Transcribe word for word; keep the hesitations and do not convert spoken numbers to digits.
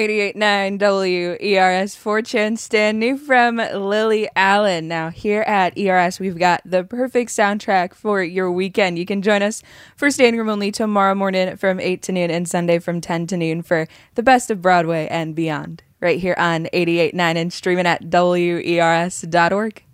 eighty-eight point nine W E R S Fortune, stand new from Lily Allen. Now, here at E R S, we've got the perfect soundtrack for your weekend. You can join us for standing room only tomorrow morning from eight to noon and Sunday from ten to noon for the best of Broadway and beyond, right here on eighty-eight point nine and streaming at W E R S dot org.